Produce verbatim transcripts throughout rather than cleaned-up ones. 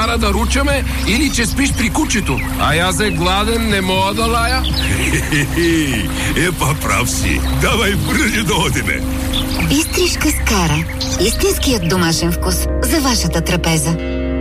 кара да ручаме или че спиш при кучето. А аз е гладен, не мога да лая. Е, па прав си. Давай бързи да одиме. Бистришка с кара. Истинският домашен вкус за вашата трапеза.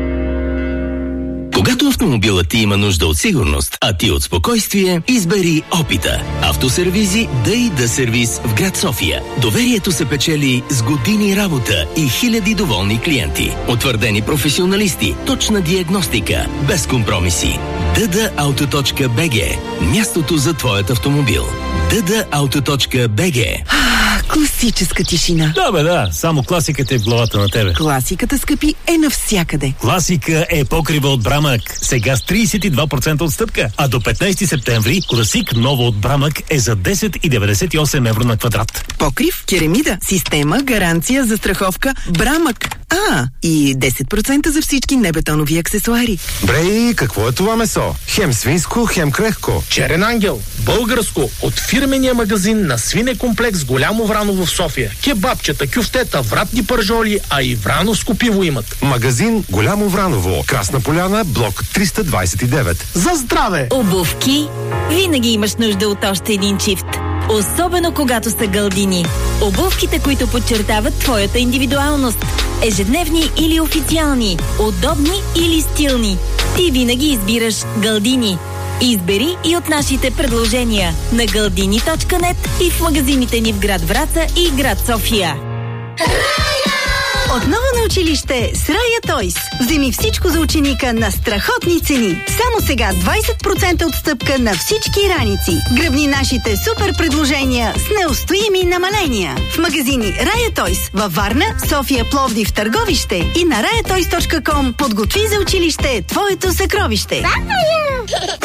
Когато автомобилът ти има нужда от сигурност, а ти от спокойствие, избери Опита. Автосервизи Да и Да сервис в град София. Доверието се печели с години работа и хиляди доволни клиенти. Утвърдени професионалисти, точна диагностика, без компромиси. ДДАуто.бг. Мястото за твоят автомобил. ДДАуто.бг. Класическа тишина. Да, бе, да. Само класиката е в главата на тебе. Класиката, скъпи, е навсякъде. Класика е покрива от Брамък. Сега с трийсет и два процента отстъпка. А до петнайсети септември класик ново от Брамък е за десет и деветдесет и осем евро на квадрат. Покрив, керамида, система, гаранция, застраховка, Брамък. А, и десет процента за всички небетонови аксесуари. Брей, какво е това месо? Хем свинско, хем крехко. Черен ангел, българско, от фирмения магазин на свинекомплекс Голямо Враново в София. Кебабчета, кюфтета, вратни пържоли, а и врановско пиво имат. Магазин Голямо Враново, Красна поляна, блок триста двайсет и девет. За здраве! Обувки. Винаги имаш нужда от още един чифт. Особено когато са гълдини. Обувките, които подчертават твоята индивидуалност. Ежедневни или официални, удобни или стилни. Ти винаги избираш Гълдини. Избери и от нашите предложения на гълдини точка нет и в магазините ни в град Враца и град София. Отново на училище с Рая Тойс. Вземи всичко за ученика на страхотни цени. Само сега двайсет процента отстъпка на всички раници. Гръбни нашите супер предложения с неустоими намаления. В магазини Рая Тойс във Варна, София, Пловдив, Търговище и на рая тойс точка ком. Подготви за училище твоето съкровище.